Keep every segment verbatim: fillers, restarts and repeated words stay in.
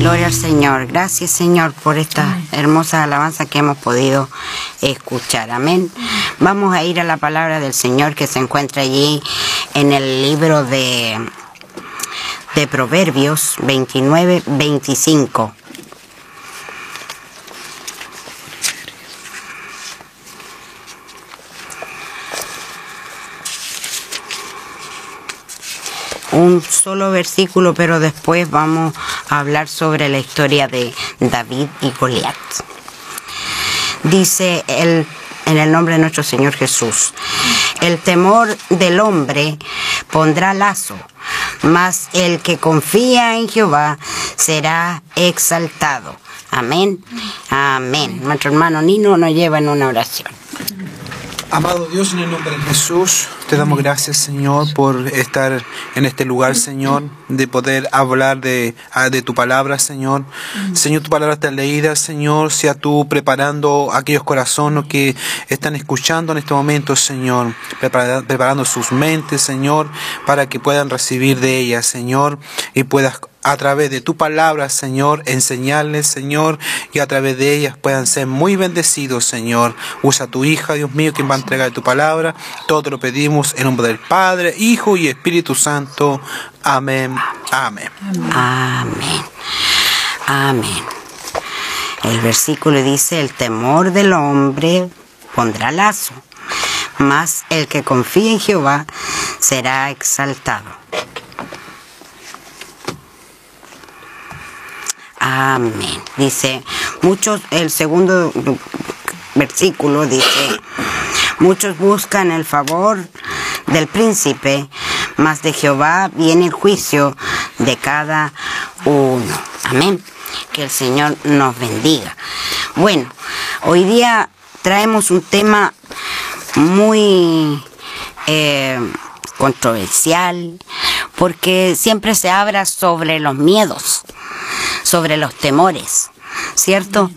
Gloria al Señor. Gracias, Señor, por esta hermosa alabanza que hemos podido escuchar. Amén. Vamos a ir a la palabra del Señor que se encuentra allí en el libro de, de Proverbios veintinueve, veinticinco. Un solo versículo, pero después vamos a hablar sobre la historia de David y Goliat. Dice el, en el nombre de nuestro Señor Jesús: el temor del hombre pondrá lazo, mas el que confía en Jehová será exaltado. Amén. Amén. Nuestro hermano Nino nos lleva en una oración. Amado Dios, en el nombre de Jesús, te damos gracias, Señor, por estar en este lugar, Señor, de poder hablar de, de tu palabra, Señor. Señor, tu palabra está leída, Señor, sea tú preparando aquellos corazones que están escuchando en este momento, Señor, prepara, preparando sus mentes, Señor, para que puedan recibir de ellas, Señor, y puedas a través de tu palabra, Señor, enseñarles, Señor, y a través de ellas puedan ser muy bendecidos, Señor. Usa a tu hija, Dios mío, quien va a entregar tu palabra. Todo te lo pedimos en nombre del Padre, Hijo y Espíritu Santo. Amén. Amén. Amén. Amén. El versículo dice: el temor del hombre pondrá lazo, mas el que confía en Jehová será exaltado. Amén. Dice, muchos, el segundo versículo dice: muchos buscan el favor del príncipe, mas de Jehová viene el juicio de cada uno. Amén. Que el Señor nos bendiga. Bueno, hoy día traemos un tema muy eh, controversial, porque siempre se habla sobre los miedos, sobre los temores, ¿cierto?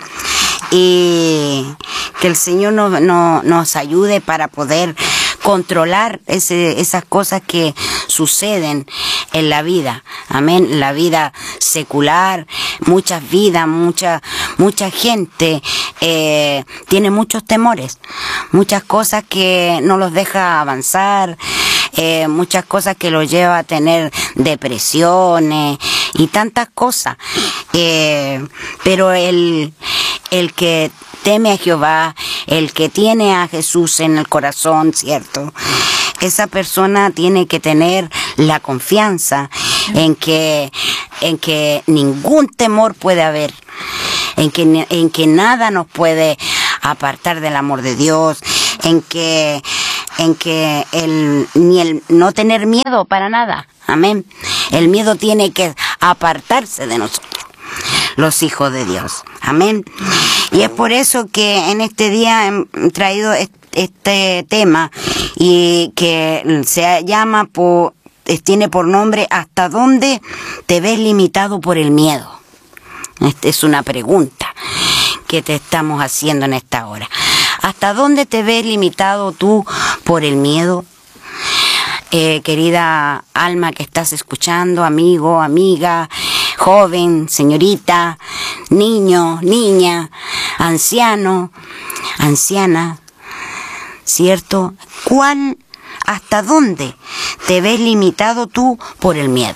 Y que el Señor no, no, nos ayude para poder controlar ese, esas cosas que suceden en la vida. Amén. La vida secular, muchas vidas, mucha, mucha gente eh, tiene muchos temores, muchas cosas que no los deja avanzar, eh, muchas cosas que los lleva a tener depresiones y tantas cosas. Eh, pero el, el que teme a Jehová, el que tiene a Jesús en el corazón, ¿cierto? Esa persona tiene que tener la confianza en que, en que ningún temor puede haber, en que, en que nada nos puede apartar del amor de Dios, en que, en que el, ni el no tener miedo para nada. Amén. El miedo tiene que apartarse de nosotros, los hijos de Dios. Amén. Y es por eso que en este día he traído este tema, y que se llama, por, tiene por nombre: ¿hasta dónde te ves limitado por el miedo? Esta es una pregunta que te estamos haciendo en esta hora. ¿Hasta dónde te ves limitado tú por el miedo? Eh, querida alma que estás escuchando, amigo, amiga, joven, señorita, niño, niña, anciano, anciana, ¿cierto? ¿Cuál, hasta dónde te ves limitado tú por el miedo?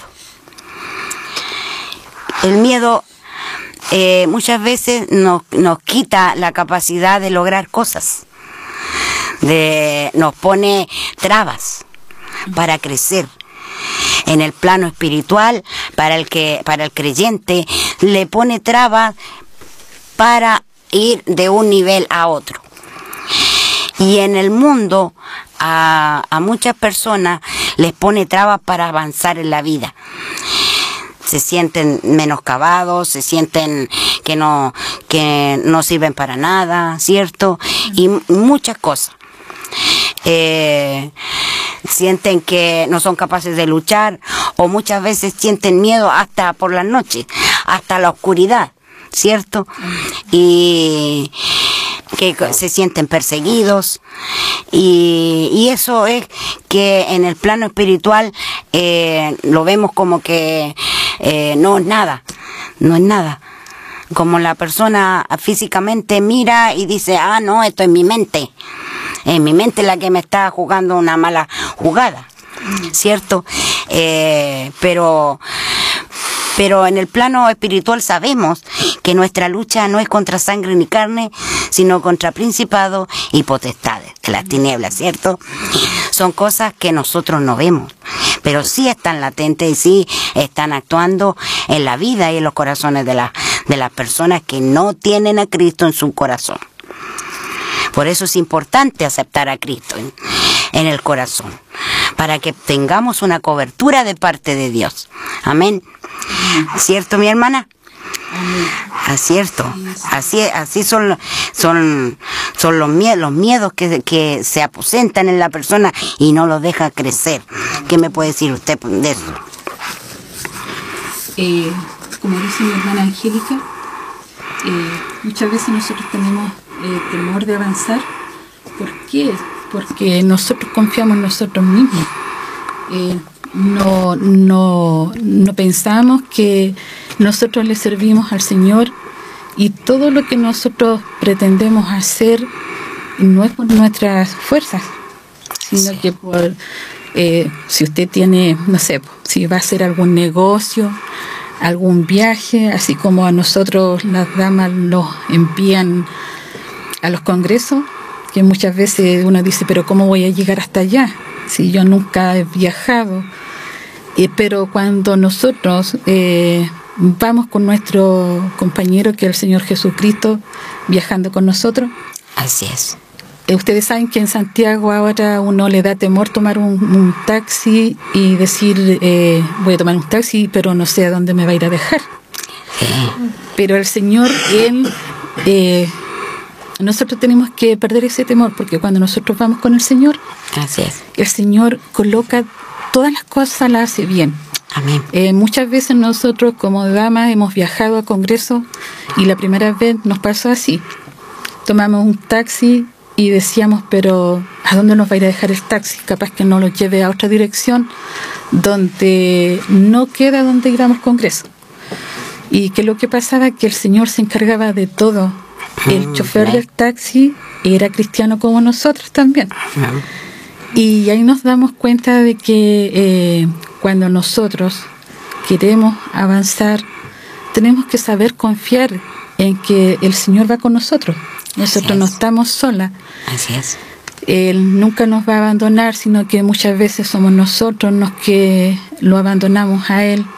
El miedo eh, muchas veces nos, nos quita la capacidad de lograr cosas, de, nos pone trabas para crecer. En el plano espiritual, para el que, para el creyente, le pone trabas para ir de un nivel a otro. Y en el mundo, a, a muchas personas les pone trabas para avanzar en la vida. Se sienten menoscabados, se sienten que no, que no sirven para nada, ¿cierto? Y muchas cosas. Eh, sienten que no son capaces de luchar, o muchas veces sienten miedo hasta por las noches, hasta la oscuridad, ¿cierto? Y que se sienten perseguidos, y, y eso es que en el plano espiritual eh, lo vemos como que eh, no es nada. no es nada. Como la persona físicamente mira y dice, ah, no, esto es mi mente. Es mi mente la que me está jugando una mala jugada, ¿cierto? Eh, pero... Pero en el plano espiritual sabemos que nuestra lucha no es contra sangre ni carne, sino contra principados y potestades, de las tinieblas, ¿cierto? Son cosas que nosotros no vemos, pero sí están latentes y sí están actuando en la vida y en los corazones de, la, de las personas que no tienen a Cristo en su corazón. Por eso es importante aceptar a Cristo en, en el corazón, para que tengamos una cobertura de parte de Dios. Amén. ¿Cierto, mi hermana? Ah, cierto. Así, así son, son, son los miedos, los miedos que, que se aposentan en la persona y no los deja crecer. ¿Qué me puede decir usted de eso? Eh, como dice mi hermana Angélica, eh, muchas veces nosotros tenemos eh, temor de avanzar. ¿Por qué? Porque nosotros confiamos en nosotros mismos. Eh, no, no, no pensamos que nosotros le servimos al Señor y todo lo que nosotros pretendemos hacer no es por nuestras fuerzas, sino sí. que por, eh, si usted tiene, no sé, si va a hacer algún negocio, algún viaje, así como a nosotros las damas nos envían a los congresos, que muchas veces uno dice, pero ¿cómo voy a llegar hasta allá? Si yo nunca he viajado. Eh, pero cuando nosotros eh, vamos con nuestro compañero, que es el Señor Jesucristo, viajando con nosotros. Así es. Eh, ustedes saben que en Santiago ahora uno le da temor tomar un, un taxi y decir, eh, voy a tomar un taxi, pero no sé a dónde me va a ir a dejar. Sí. Pero el Señor, Él... Eh, nosotros tenemos que perder ese temor, porque cuando nosotros vamos con el Señor, así es, el Señor coloca todas las cosas, las hace bien. Amén. Eh, muchas veces nosotros como damas hemos viajado a congresos y la primera vez nos pasó así. Tomamos un taxi y decíamos, pero ¿a dónde nos va a ir a dejar el taxi? Capaz que nos lo lleve a otra dirección donde no queda donde ir al congreso. Y que lo que pasaba, que el Señor se encargaba de todo. El chofer del taxi era cristiano como nosotros también. Y ahí nos damos cuenta de que eh, cuando nosotros queremos avanzar, tenemos que saber confiar en que el Señor va con nosotros. Nosotros no estamos solas. Así es. Él nunca nos va a abandonar, sino que muchas veces somos nosotros los que lo abandonamos a Él.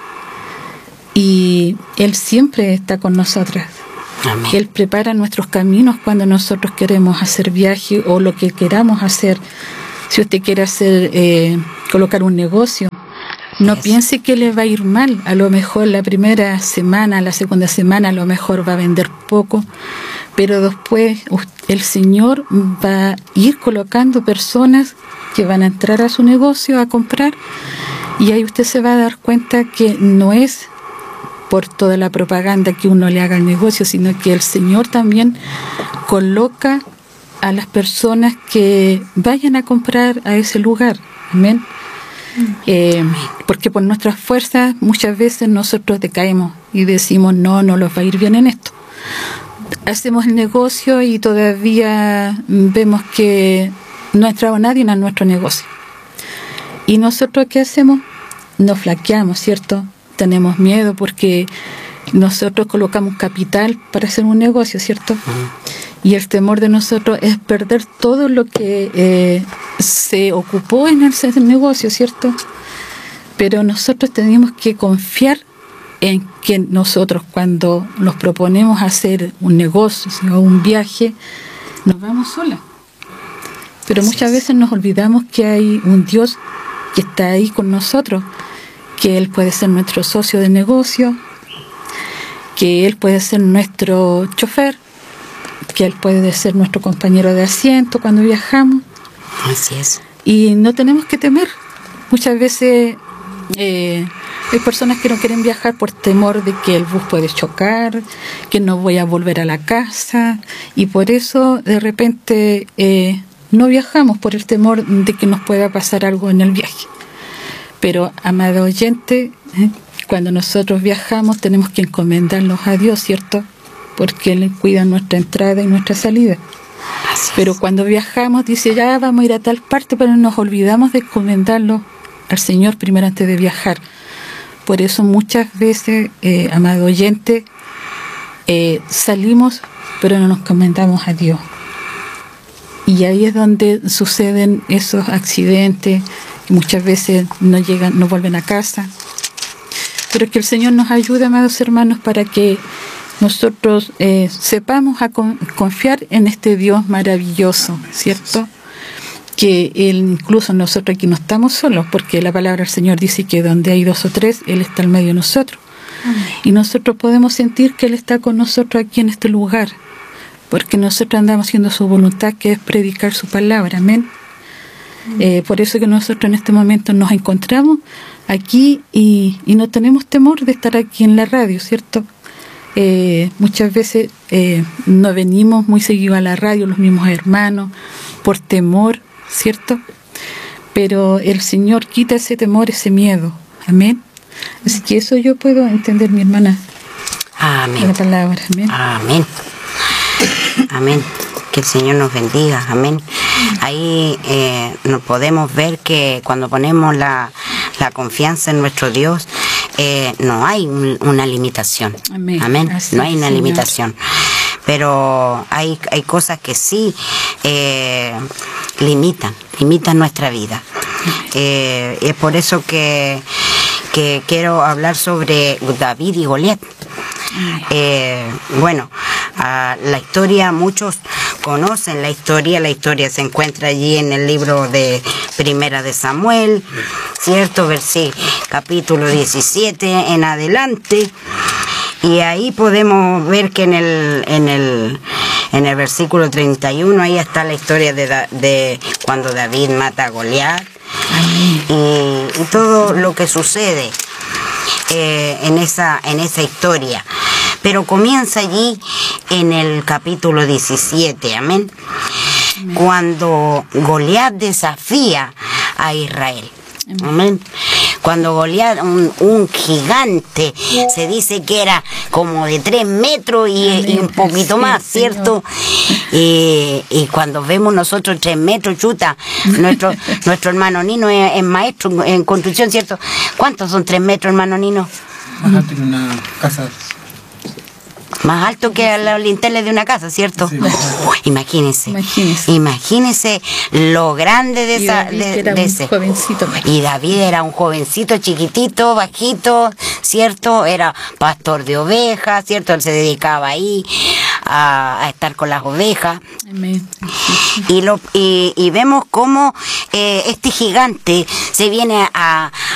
Y Él siempre está con nosotras. Amén. Él prepara nuestros caminos cuando nosotros queremos hacer viaje o lo que queramos hacer. Si usted quiere hacer, eh, colocar un negocio, no yes. piense que le va a ir mal. A lo mejor la primera semana, la segunda semana, a lo mejor va a vender poco, pero después el Señor va a ir colocando personas que van a entrar a su negocio a comprar, y ahí usted se va a dar cuenta que no es por toda la propaganda que uno le haga al negocio, sino que el Señor también coloca a las personas que vayan a comprar a ese lugar. Amén. Eh, porque por nuestras fuerzas muchas veces nosotros decaemos y decimos, no, no los va a ir bien en esto. Hacemos el negocio y todavía vemos que no ha entrado nadie en nuestro negocio. ¿Y nosotros qué hacemos? Nos flaqueamos, ¿cierto? Tenemos miedo porque nosotros colocamos capital para hacer un negocio, ¿cierto? Y el temor de nosotros es perder todo lo que eh, se ocupó en el negocio, ¿cierto? Pero nosotros tenemos que confiar en que nosotros, cuando nos proponemos hacer un negocio o un viaje, nos vamos solas. Pero muchas veces nos olvidamos que hay un Dios que está ahí con nosotros, que Él puede ser nuestro socio de negocio, que Él puede ser nuestro chofer, que Él puede ser nuestro compañero de asiento cuando viajamos. Así es. Y no tenemos que temer. Muchas veces eh, hay personas que no quieren viajar por temor de que el bus puede chocar, que no voy a volver a la casa, y por eso de repente eh, no viajamos por el temor de que nos pueda pasar algo en el viaje. Pero, amado oyente, ¿eh? cuando nosotros viajamos tenemos que encomendarnos a Dios, ¿cierto? Porque Él cuida nuestra entrada y nuestra salida. Pero cuando viajamos dice, ya vamos a ir a tal parte, pero nos olvidamos de encomendarlo al Señor primero antes de viajar. Por eso muchas veces, eh, amado oyente, eh, salimos, pero no nos encomendamos a Dios. Y ahí es donde suceden esos accidentes, y muchas veces no llegan, no vuelven a casa. Pero que el Señor nos ayude, amados hermanos, para que nosotros eh, sepamos a con, confiar en este Dios maravilloso, ¿cierto? Que Él, incluso nosotros aquí no estamos solos, porque la palabra del Señor dice que donde hay dos o tres, Él está en medio de nosotros. Amén. Y nosotros podemos sentir que Él está con nosotros aquí en este lugar, porque nosotros andamos haciendo su voluntad, que es predicar su palabra. Amén. Eh, por eso que nosotros en este momento nos encontramos aquí y, y no tenemos temor de estar aquí en la radio, ¿cierto? Eh, muchas veces eh, no venimos muy seguido a la radio, los mismos hermanos, por temor, ¿cierto? Pero el Señor quita ese temor, ese miedo. Amén. Así que eso yo puedo entender, mi hermana. Amén. La palabra. Amén. Amén. Amén. Que el Señor nos bendiga. Amén. Ahí eh, nos podemos ver que cuando ponemos la, la confianza en nuestro Dios, eh, no hay un, una limitación. Amén. Amén. Así No hay una Señor. limitación. Pero hay, hay cosas que sí eh, limitan, limitan nuestra vida. Eh, es por eso que, que quiero hablar sobre David y Goliat. Eh, bueno, uh, la historia, muchos conocen la historia, la historia se encuentra allí en el libro de Primera de Samuel, ¿cierto? Versículo, capítulo diecisiete en adelante, y ahí podemos ver que en el, en el, en el versículo treinta y uno, ahí está la historia de, de cuando David mata a Goliat, y, y todo lo que sucede eh, en esa, en esa historia. Pero comienza allí en el capítulo diecisiete, amén, amén. Cuando Goliat desafía a Israel, amén. Amén. Cuando Goliat, un, un gigante, se dice que era como de tres metros y, y un poquito sí, más, ¿cierto? Y, y cuando vemos nosotros tres metros, chuta, nuestro, nuestro hermano Nino es, es maestro en construcción, ¿cierto? ¿Cuántos son tres metros, hermano Nino? Ajá, tiene una casa. Más alto que los linternes de una casa, ¿cierto? Sí. Uh, imagínense, imagínense, imagínense lo grande de, esa, David de, era de un ese. Jovencito. Y David era un jovencito, chiquitito, bajito, ¿cierto? Era pastor de ovejas, ¿cierto? Él se dedicaba ahí a, a estar con las ovejas. Amén. Y, lo, y, y vemos cómo eh, este gigante se viene a,